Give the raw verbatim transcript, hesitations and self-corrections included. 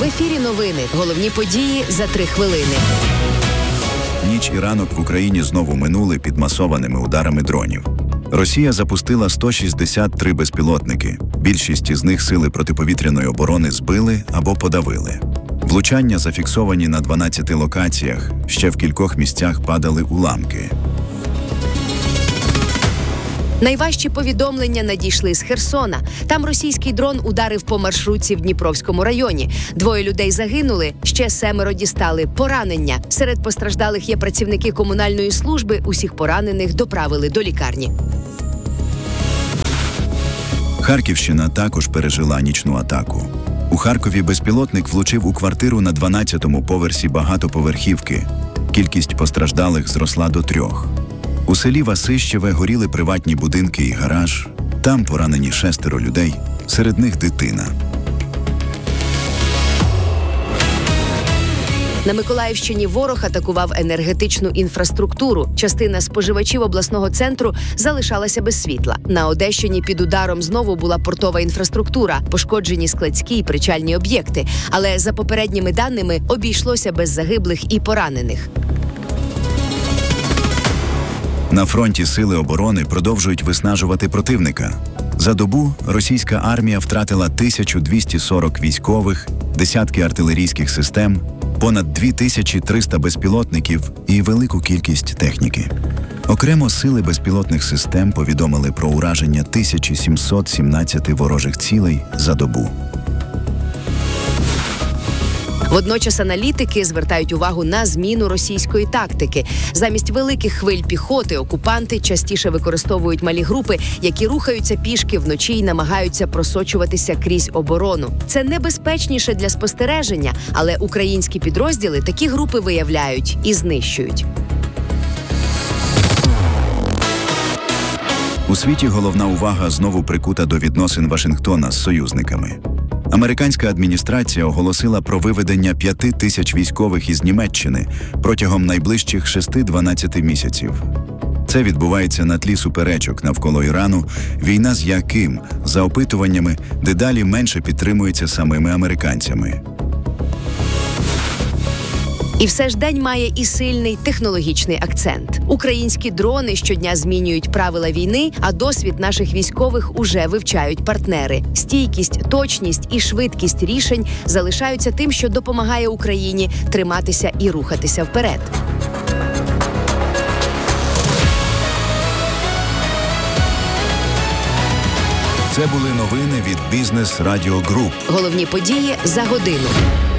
В ефірі новини. Головні події за три хвилини. Ніч і ранок в Україні знову минули під масованими ударами дронів. Росія запустила сто шістдесят три безпілотники. Більшість із них сили протиповітряної оборони збили або подавили. Влучання зафіксовані на дванадцяти локаціях, ще в кількох місцях падали уламки. Найважчі повідомлення надійшли з Херсона. Там російський дрон ударив по маршрутці в Дніпровському районі. Двоє людей загинули, ще семеро дістали поранення. Серед постраждалих є працівники комунальної служби, усіх поранених доправили до лікарні. Харківщина також пережила нічну атаку. У Харкові безпілотник влучив у квартиру на дванадцятому поверсі багатоповерхівки. Кількість постраждалих зросла до трьох. У селі Васищеве горіли приватні будинки і гараж. Там поранені шестеро людей, серед них дитина. На Миколаївщині ворог атакував енергетичну інфраструктуру. Частина споживачів обласного центру залишалася без світла. На Одещині під ударом знову була портова інфраструктура, пошкоджені складські і причальні об'єкти. Але за попередніми даними обійшлося без загиблих і поранених. На фронті сили оборони продовжують виснажувати противника. За добу російська армія втратила тисячу двісті сорок військових, десятки артилерійських систем, понад дві тисячі триста безпілотників і велику кількість техніки. Окремо сили безпілотних систем повідомили про ураження тисяча сімсот сімнадцять ворожих цілей за добу. Водночас аналітики звертають увагу на зміну російської тактики. Замість великих хвиль піхоти окупанти частіше використовують малі групи, які рухаються пішки вночі і намагаються просочуватися крізь оборону. Це небезпечніше для спостереження, але українські підрозділи такі групи виявляють і знищують. У світі головна увага знову прикута до відносин Вашингтона з союзниками. Американська адміністрація оголосила про виведення п'яти тисяч військових із Німеччини протягом найближчих шести-дванадцяти місяців. Це відбувається на тлі суперечок навколо Ірану, війна з яким, за опитуваннями, дедалі менше підтримується самими американцями. І все ж день має і сильний технологічний акцент. Українські дрони щодня змінюють правила війни, а досвід наших військових уже вивчають партнери. Стійкість, точність і швидкість рішень залишаються тим, що допомагає Україні триматися і рухатися вперед. Це були новини від Бізнес Радіо Груп. Головні події за годину.